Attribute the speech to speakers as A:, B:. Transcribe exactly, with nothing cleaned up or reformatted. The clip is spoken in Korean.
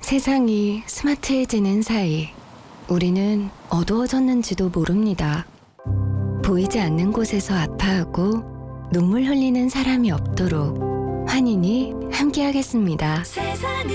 A: 세상이 스마트해지는 사이 우리는 어두워졌는지도 모릅니다. 보이지 않는 곳에서 아파하고 눈물 흘리는 사람이 없도록 환인이 함께하겠습니다.
B: 세상을